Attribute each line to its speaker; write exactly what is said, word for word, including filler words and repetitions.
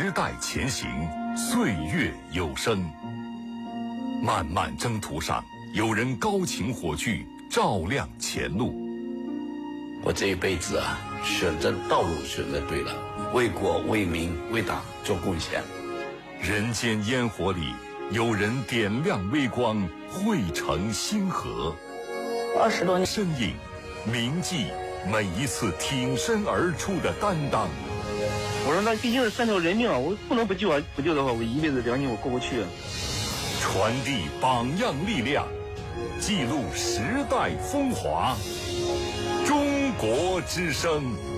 Speaker 1: 时代前行，岁月有声。漫漫征途上，有人高擎火炬，照亮前路。
Speaker 2: 我这一辈子啊，选择道路选择对了，为国为民为党做贡献。
Speaker 1: 人间烟火里，有人点亮微光，汇成星河。
Speaker 3: 二十多年，
Speaker 1: 身影铭记每一次挺身而出的担当。
Speaker 4: 我说那毕竟是三条人命啊，我不能不救啊！不救的话，我一辈子良心我过不去啊。
Speaker 1: 传递榜样力量，记录时代风华。中国之声。